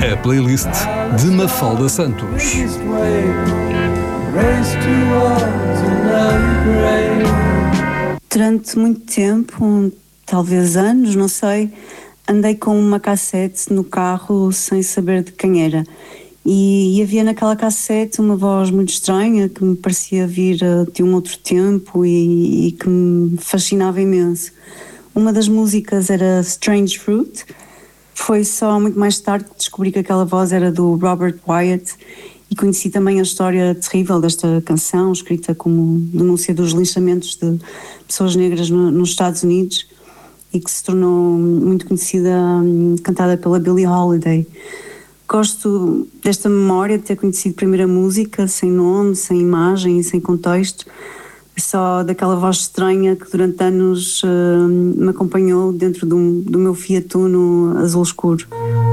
A playlist de Mafalda Santos. Durante muito tempo, talvez anos, não sei, andei com uma cassete no carro sem saber de quem era. E havia naquela cassete uma voz muito estranha que me parecia vir de um outro tempo e que me fascinava imenso. Uma das músicas era Strange Fruit. Foi só muito mais tarde que descobri que aquela voz era do Robert Wyatt e conheci também a história terrível desta canção, escrita como denúncia dos linchamentos de pessoas negras nos Estados Unidos e que se tornou muito conhecida, cantada pela Billie Holiday. Gosto desta memória de ter conhecido a primeira música, sem nome, sem imagem e sem contexto, só daquela voz estranha que durante anos me acompanhou dentro do meu Fiat Uno azul escuro.